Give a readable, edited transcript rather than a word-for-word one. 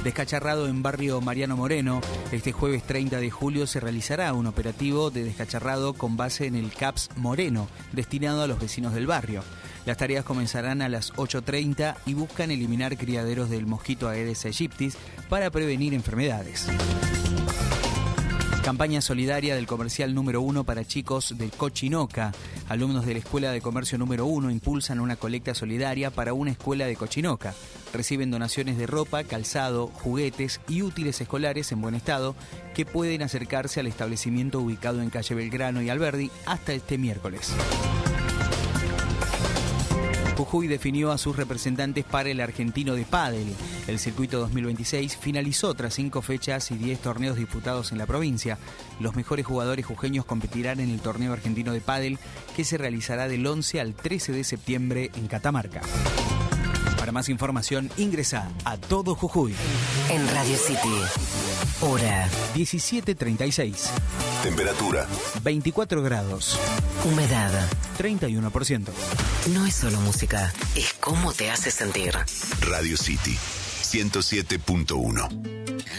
Descacharrado en barrio Mariano Moreno. Este jueves 30 de julio se realizará un operativo de descacharrado con base en el CAPS Moreno, destinado a los vecinos del barrio. Las tareas comenzarán a las 8:30 y buscan eliminar criaderos del mosquito Aedes aegypti para prevenir enfermedades. Campaña solidaria del comercial número 1 para chicos de Cochinoca. Alumnos de la Escuela de Comercio número 1 impulsan una colecta solidaria para una escuela de Cochinoca. Reciben donaciones de ropa, calzado, juguetes y útiles escolares en buen estado que pueden acercarse al establecimiento ubicado en calle Belgrano y Alberdi hasta este miércoles. Jujuy definió a sus representantes para el Argentino de Pádel. El circuito 2026 finalizó tras 5 fechas y 10 torneos disputados en la provincia. Los mejores jugadores jujeños competirán en el torneo argentino de pádel que se realizará del 11 al 13 de septiembre en Catamarca. Para más información, ingresa a Todo Jujuy. En Radio City, hora 17:36. Temperatura 24 grados. Humedad 31%. No es solo música, es cómo te hace sentir. Radio City 107.1.